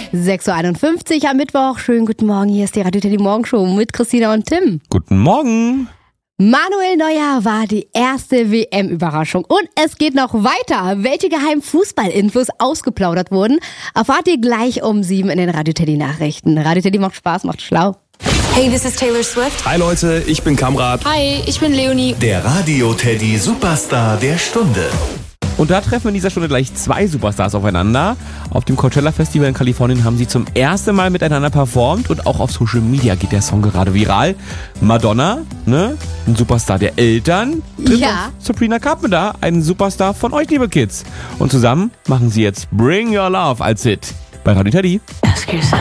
6.51 Uhr am Mittwoch. Schönen guten Morgen. Hier ist die Radio Teddy Morgenshow mit Christina und Tim. Guten Morgen. Manuel Neuer war die erste WM-Überraschung. Und es geht noch weiter. Welche geheimen Fußballinfos ausgeplaudert wurden, erfahrt ihr gleich um 7 in den Radio Teddy Nachrichten. Radio Teddy macht Spaß, macht schlau. Hey, this is Taylor Swift. Hi Leute, ich bin Kamrat. Hi, ich bin Leonie. Der Radio Teddy Superstar der Stunde. Und da treffen in dieser Stunde gleich zwei Superstars aufeinander. Auf dem Coachella Festival in Kalifornien haben sie zum ersten Mal miteinander performt und auch auf Social Media geht der Song gerade viral. Madonna, ne, ein Superstar der Eltern, trifft auf Sabrina Carpenter, ein Superstar von euch, liebe Kids. Und zusammen machen sie jetzt Bring Your Love als Hit bei Radio Teddy.